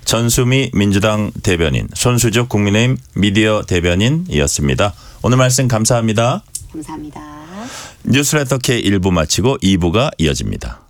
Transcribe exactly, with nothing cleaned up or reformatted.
전수미 민주당 대변인, 손수족 국민의힘 미디어 대변인이었습니다. 오늘 말씀 감사합니다. 감사합니다. 뉴스레터 K 일 부 마치고 이 부가 이어집니다.